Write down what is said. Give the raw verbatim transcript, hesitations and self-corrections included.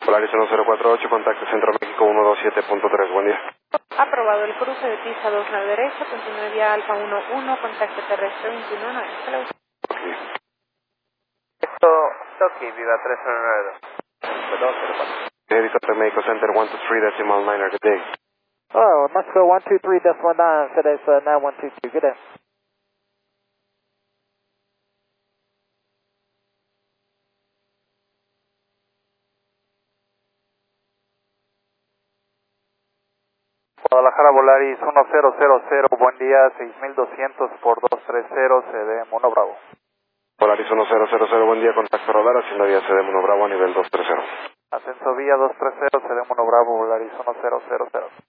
Polaris uno cero cuatro ocho, contacto Centro México uno dos siete punto tres, buen día. Aprobado el cruce de pista dos a la derecha, continúe vía Alfa uno uno, contacto terrestre veintiuno nueve. Hello. Esto, Toki, Viva tres cero nueve dos. Perdón, cero cuatro. Helicopter Mexico Center one two three decimal nine, good day. Oh, Mexico one two three decimal nine, FedEx uh, nine one two two, good day. Guadalajara Volaris uno cero cero cero, buen día, seis mil doscientos por dos treinta, C D Mono Bravo. Polaris uno cero cero cero, buen día, contacto radar, haciendo vía C D Mono Bravo a nivel dos tres cero. Ascenso vía dos treinta, C D Mono Bravo, Volaris uno cero cero cero.